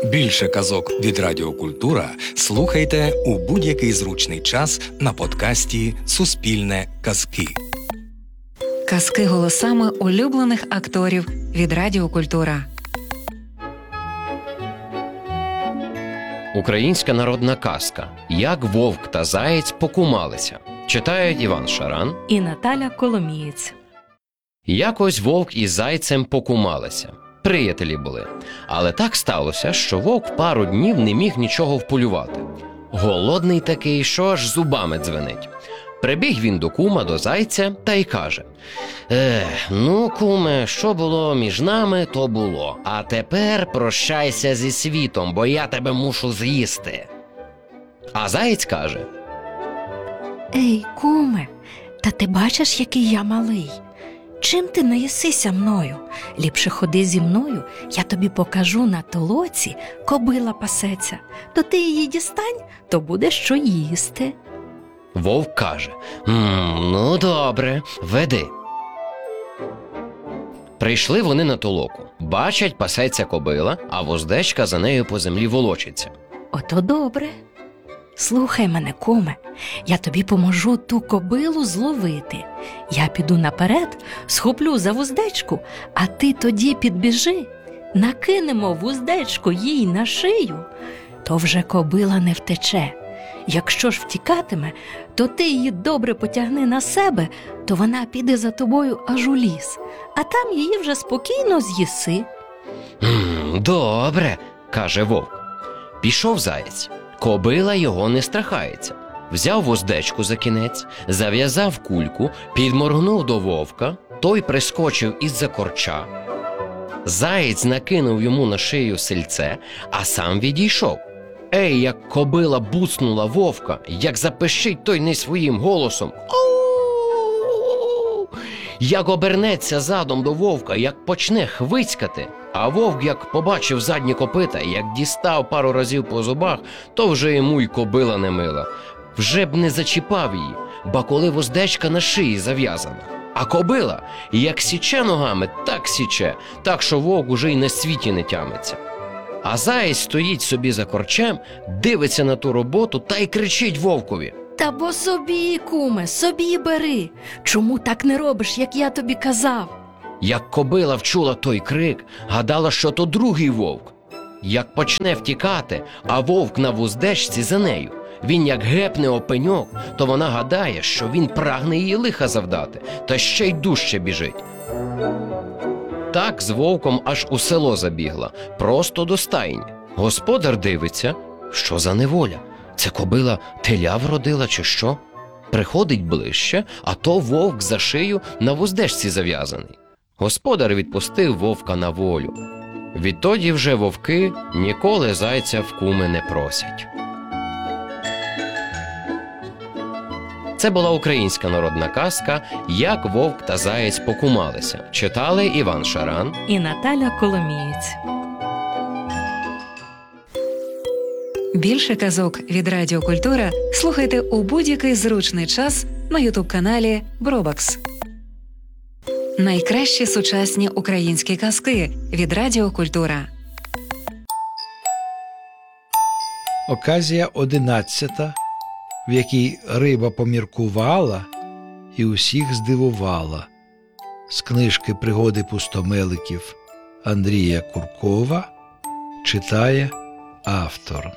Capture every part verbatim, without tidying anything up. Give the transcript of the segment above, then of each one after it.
Більше казок від Радіо Культура слухайте у будь-який зручний час на подкасті «Суспільне казки». Казки голосами улюблених акторів від Радіо Культура. Українська народна казка «Як вовк та заєць покумалися». Читають Іван Шаран і Наталя Коломієць. Якось вовк із зайцем покумалися. Приятелі були. Але так сталося, що вовк пару днів не міг нічого вполювати. Голодний такий, що аж зубами дзвенить. Прибіг він до кума, до зайця, та й каже: «Ех, ну, куме, що було між нами, то було. А тепер прощайся зі світом, бо я тебе мушу з'їсти». А заєць каже: «Ей, куме, та ти бачиш, який я малий? Чим ти не їсися мною? Ліпше ходи зі мною, я тобі покажу на толоці, кобила пасеться. То ти її дістань, то буде що їсти». Вовк каже: «М, ну добре, веди». Прийшли вони на толоку. Бачать, пасеться кобила, а вуздечка за нею по землі волочиться. «Ото добре. Слухай мене, куме, я тобі поможу ту кобилу зловити. Я піду наперед, схоплю за вуздечку, а ти тоді підбіжи, накинемо вуздечку їй на шию, то вже кобила не втече. Якщо ж втікатиме, то ти її добре потягни на себе, то вона піде за тобою аж у ліс, а там її вже спокійно з'їси». «М, добре», – каже вовк. Пішов заєць. Кобила його не страхається. Взяв вуздечку за кінець, зав'язав кульку, підморгнув до вовка, той прискочив із-за корча. Заєць накинув йому на шию сельце, а сам відійшов. Ей, як кобила буцнула вовка, як запищить той не своїм голосом. «Оу!» Як обернеться задом до вовка, як почне хвицькати, а вовк, як побачив задні копита, як дістав пару разів по зубах, то вже йому й кобила не мила. Вже б не зачіпав її, ба коли вуздечка на шиї зав'язана. А кобила, як січе ногами, так січе, так що вовк уже й на світі не тямиться. А заєць стоїть собі за корчем, дивиться на ту роботу та й кричить вовкові: «Та бо собі, куме, собі бери. Чому так не робиш, як я тобі казав?» Як кобила вчула той крик, гадала, що то другий вовк. Як почне втікати, а вовк на вуздечці за нею, він як гепне о пеньок, то вона гадає, що він прагне її лиха завдати, та ще й дужче біжить. Так з вовком аж у село забігла, просто до стайні. Господар дивиться, що за неволя? Це кобила теля вродила чи що? Приходить ближче, а то вовк за шию на вуздечці зав'язаний. Господар відпустив вовка на волю. Відтоді вже вовки ніколи зайця в куми не просять. Це була українська народна казка «Як вовк та заєць покумалися». Читали Іван Шаран і Наталя Коломієць. Більше казок від Радіо Культура слухайте у будь-який зручний час на ютуб-каналі Бробакс. Найкращі сучасні українські казки від Радіо Культура. Оказія одинадцята, в якій риба поміркувала і усіх здивувала. З книжки «Пригоди пустомеликів» Андрія Куркова читає автор.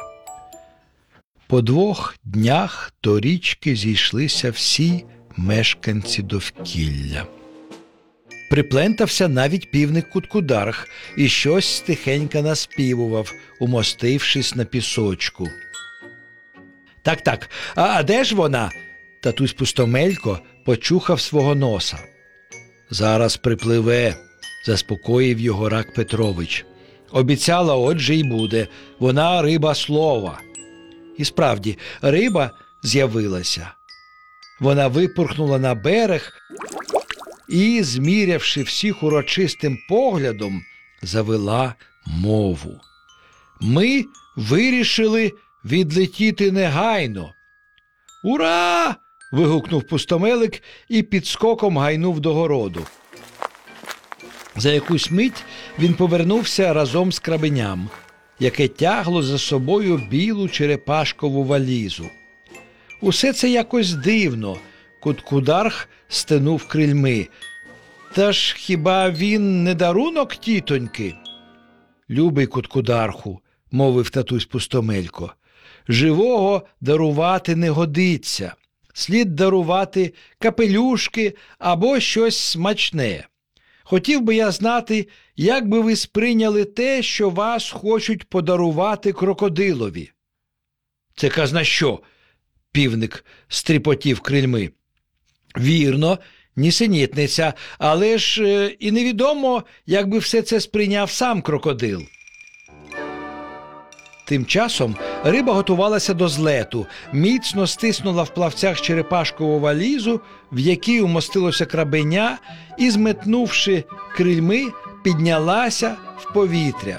По двох днях до річки зійшлися всі мешканці довкілля. Приплентався навіть півник Куткударх і щось тихенько наспівував, умостившись на пісочку. «Так-так, а де ж вона?» Татусь Пустомелько почухав свого носа. «Зараз припливе», – заспокоїв його Рак Петрович. «Обіцяла, отже й буде. Вона риба слова». І справді, риба з'явилася. Вона випорхнула на берег і, змірявши всіх урочистим поглядом, завела мову. «Ми вирішили відлетіти негайно». «Ура!» – вигукнув Пустомелик і підскоком гайнув до городу. За якусь мить він повернувся разом з крабеням. яке тягло за собою білу черепашкову валізу. Усе це якось дивно. Куткударх стенув крильми. Та ж хіба він не дарунок тітоньки? Любий Куткударху, мовив татусь Пустомелько, живого дарувати не годиться. Слід дарувати капелюшки або щось смачне. Хотів би я знати, як би ви сприйняли те, що вас хочуть подарувати крокодилові. Це казна що? Півник стріпотів крильми. Вірно, нісенітниця, але ж е, і невідомо, як би все це сприйняв сам крокодил. Тим часом риба готувалася до злету, міцно стиснула в плавцях черепашкову валізу, в якій умостилося крабеня, і, зметнувши крильми, піднялася в повітря.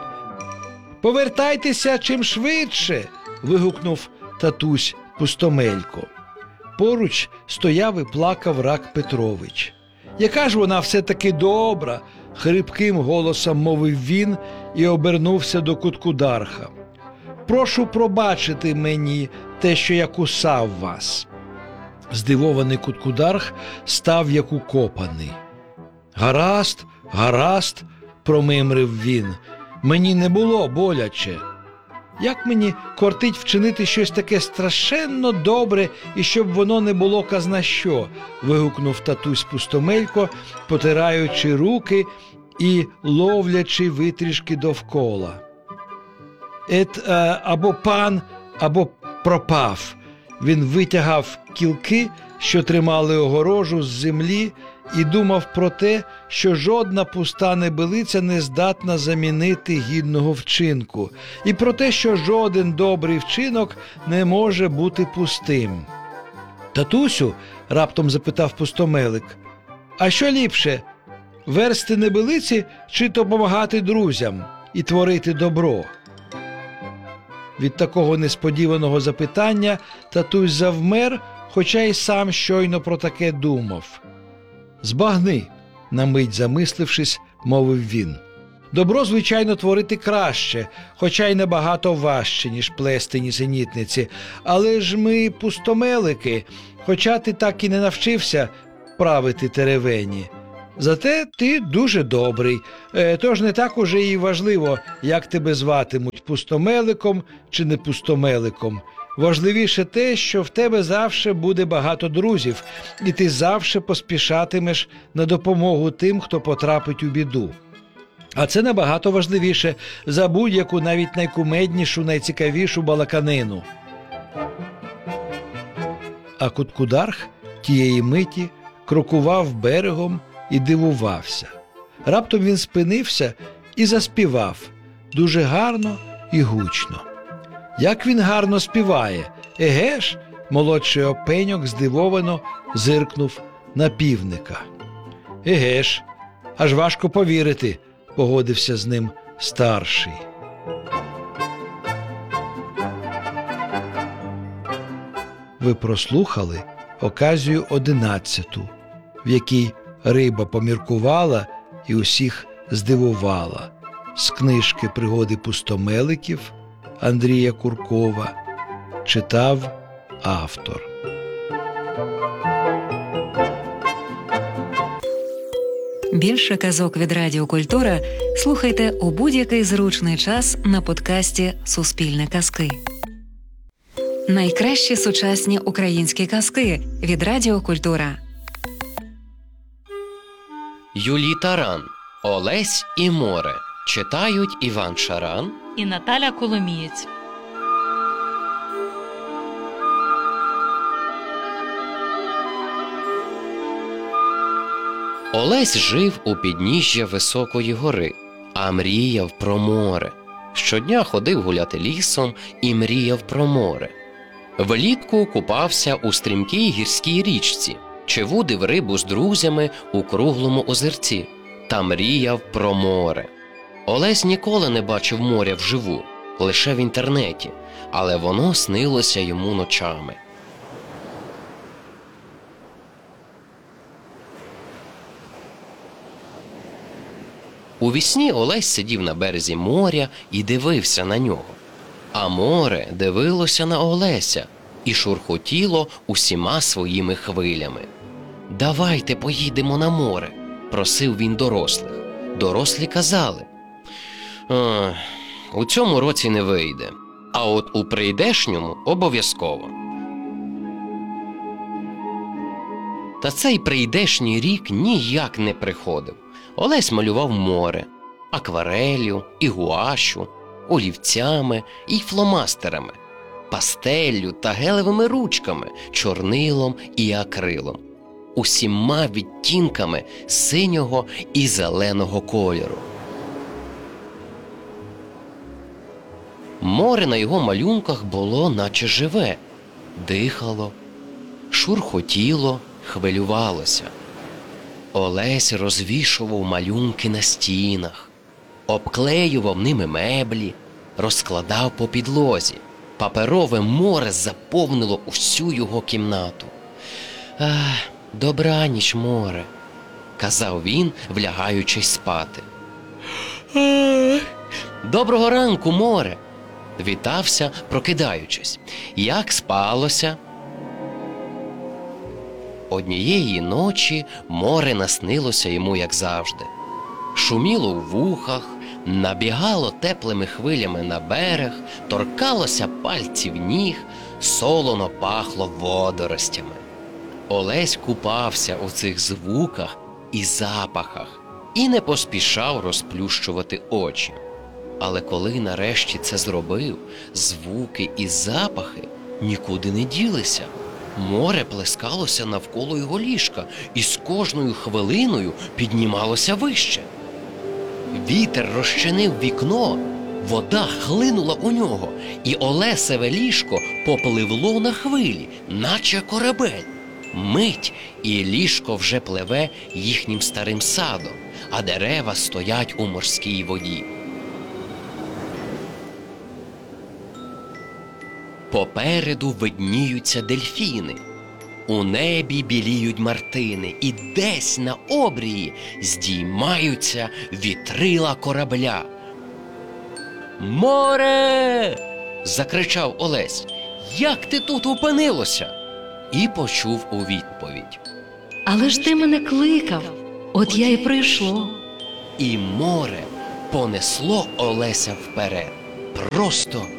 «Повертайтеся чим швидше!» – вигукнув татусь Пустомелько. Поруч стояв і плакав Рак Петрович. «Яка ж вона все-таки добра!» – хрипким голосом мовив він і обернувся до Куткударха. «Прошу пробачити мені те, що я кусав вас». Здивований Куткударх став як укопаний. «Гаразд, гаразд», – промимрив він, – «мені не було боляче». Як мені кортить вчинити щось таке страшенно добре, і щоб воно не було казна що, вигукнув татусь Пустомелько, потираючи руки і ловлячи витрішки довкола. Ет а, або пан, або пропав. Він витягав кілки, що тримали огорожу з землі, і думав про те, що жодна пуста небилиця не здатна замінити гідного вчинку, і про те, що жоден добрий вчинок не може бути пустим. «Татусю», – раптом запитав Пустомелик, – «а що ліпше, версти небилиці чи допомагати друзям і творити добро?» Від такого несподіваного запитання татусь завмер, хоча й сам щойно про таке думав. «Збагни», – на мить замислившись, мовив він. «Добро, звичайно, творити краще, хоча й набагато важче, ніж плести нісенітниці. Але ж ми пустомелики, хоча ти так і не навчився правити теревені. Зате ти дуже добрий, тож не так уже і важливо, як тебе зватимуть, пустомеликом чи не пустомеликом. Важливіше те, що в тебе завше буде багато друзів, і ти завше поспішатимеш на допомогу тим, хто потрапить у біду. А це набагато важливіше за будь-яку навіть найкумеднішу, найцікавішу балаканину». А Куткударх тієї миті крокував берегом і дивувався. Раптом він спинився і заспівав дуже гарно і гучно. «Як він гарно співає! Еге ж!» – молодший опеньок здивовано зиркнув на півника. «Еге ж! Аж важко повірити!» – погодився з ним старший. Ви прослухали оказію одинадцяту, в якій риба поміркувала і усіх здивувала. З книжки «Пригоди пустомеликів» Андрія Куркова читав автор. Більше казок від Радіо Культура слухайте у будь-який зручний час на подкасті «Суспільне казки». Найкращі сучасні українські казки від Радіо Культура. Юлій Таран, Олесь і море. Читають Іван Шаран і Наталя Коломієць. Олесь жив у підніжжя високої гори, а мріяв про море. Щодня ходив гуляти лісом і мріяв про море. Влітку купався у стрімкій гірській річці, чи вудив рибу з друзями у круглому озерці та мріяв про море. Олесь ніколи не бачив моря вживу, лише в інтернеті, але воно снилося йому ночами. Увісні Олесь сидів на березі моря і дивився на нього. А море дивилося на Олеся і шурхотіло усіма своїми хвилями. «Давайте поїдемо на море», – просив він дорослих. Дорослі казали: «А, у цьому році не вийде, а от у прийдешньому обов'язково». Та цей прийдешній рік ніяк не приходив. Олесь малював море аквареллю і гуашу, олівцями і фломастерами, пастеллю та гелевими ручками, чорнилом і акрилом, усіма відтінками синього і зеленого кольору. Море на його малюнках було наче живе, дихало, шурхотіло, хвилювалося. Олесь розвішував малюнки на стінах, обклеював ними меблі, розкладав по підлозі. Паперове море заповнило усю його кімнату. «Ах, добраніч, море», – казав він, влягаючись спати. «Ах, доброго ранку, море», – вітався, прокидаючись. «Як спалося?» Однієї ночі море наснилося йому, як завжди. Шуміло в вухах, набігало теплими хвилями на берег, торкалося пальців ніг, солоно пахло водоростями. Олесь купався у цих звуках і запахах і не поспішав розплющувати очі. Але коли нарешті це зробив, звуки і запахи нікуди не ділися. Море плескалося навколо його ліжка і з кожною хвилиною піднімалося вище. Вітер розчинив вікно, вода хлинула у нього, і Олесеве ліжко попливло на хвилі, наче корабель. Мить, і ліжко вже пливе їхнім старим садом, а дерева стоять у морській воді. Попереду видніються дельфіни, у небі біліють мартини, і десь на обрії здіймаються вітрила корабля. «Море!» – закричав Олесь. «Як ти тут опинилося?» І почув у відповідь: Але ж ти мене кликав, от я й прийшло. І море понесло Олеся вперед, просто